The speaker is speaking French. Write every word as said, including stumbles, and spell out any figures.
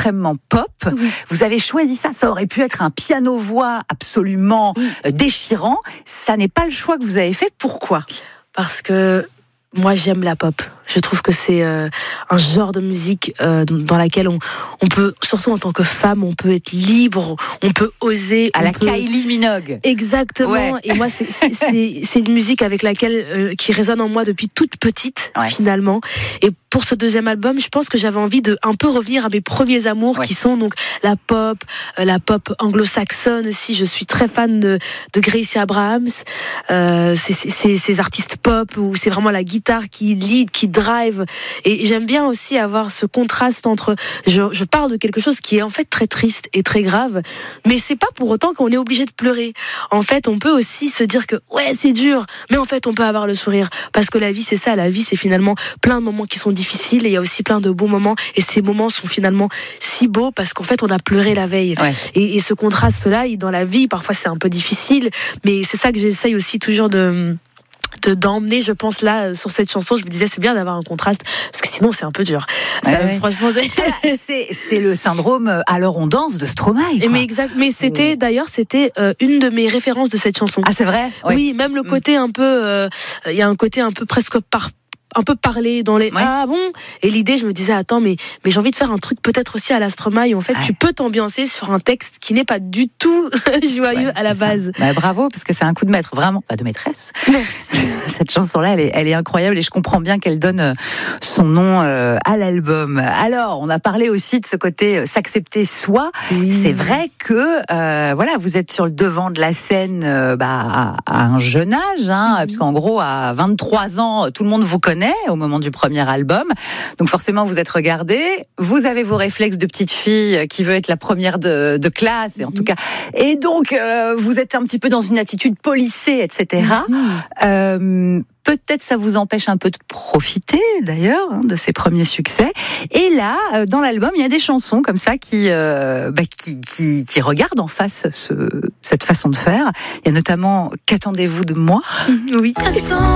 extrêmement pop. Oui. Vous avez choisi ça. Ça aurait pu être un piano-voix absolument oui. déchirant. Ça n'est pas le choix que vous avez fait. Pourquoi ? Parce que moi, j'aime la pop. Je trouve que c'est euh, un genre de musique euh, dans laquelle on, on peut, surtout en tant que femme, on peut être libre, on peut oser. À la peut... Kylie Minogue. Exactement. Ouais. Et moi, c'est, c'est, c'est, c'est une musique avec laquelle, euh, qui résonne en moi depuis toute petite, ouais. finalement. Et pour ce deuxième album, je pense que j'avais envie de un peu revenir à mes premiers amours, ouais. qui sont donc la pop, euh, la pop anglo-saxonne aussi. Je suis très fan de, de Gracie Abrams. Euh, c'est, c'est, c'est ces artistes pop où c'est vraiment la guitare qui lead, qui drive. Et j'aime bien aussi avoir ce contraste entre je, je parle de quelque chose qui est en fait très triste et très grave, mais c'est pas pour autant qu'on est obligé de pleurer. En fait, on peut aussi se dire que ouais, c'est dur, mais en fait, on peut avoir le sourire parce que la vie, c'est ça. La vie, c'est finalement plein de moments qui sont difficiles et il y a aussi plein de beaux moments. Et ces moments sont finalement si beaux parce qu'en fait, on a pleuré la veille. Ouais. Et, et ce contraste-là, dans la vie, parfois, c'est un peu difficile, mais c'est ça que j'essaye aussi toujours de De, d'emmener, je pense, là, sur cette chanson. Je me disais, c'est bien d'avoir un contraste, parce que sinon, c'est un peu dur. Ça, ouais, franchement, ouais. c'est, c'est le syndrome Alors on danse de Stromae. Quoi. Mais, exact, mais c'était, d'ailleurs, c'était euh, une de mes références de cette chanson. Ah, c'est vrai ? Oui, oui, même le côté un peu, il euh, y a un côté un peu presque par un peu parler dans les ouais. ah bon, et l'idée je me disais attends mais mais j'ai envie de faire un truc peut-être aussi à la Stromae où en fait ouais. tu peux t'ambiancer sur un texte qui n'est pas du tout joyeux ouais, à la base. Bah, bravo, parce que c'est un coup de maître, vraiment pas de maîtresse. Merci. Cette chanson là elle est elle est incroyable et je comprends bien qu'elle donne son nom euh, à l'album. Alors on a parlé aussi de ce côté euh, s'accepter soi. Oui. C'est vrai que euh, voilà, vous êtes sur le devant de la scène euh, bah à, à un jeune âge hein, mmh. puisqu'en gros à vingt-trois ans tout le monde vous connaît au moment du premier album. Donc forcément, vous êtes regardé. Vous avez vos réflexes de petite fille qui veut être la première de, de classe, et en tout cas. Et donc, euh, vous êtes un petit peu dans une attitude policée, et cetera. Mm-hmm. Euh, Peut-être ça vous empêche un peu de profiter, d'ailleurs, hein, de ces premiers succès. Et là, euh, dans l'album, il y a des chansons comme ça qui, euh, bah, qui, qui, qui regardent en face ce, cette façon de faire. Il y a notamment « Qu'attendez-vous de moi ?» Oui.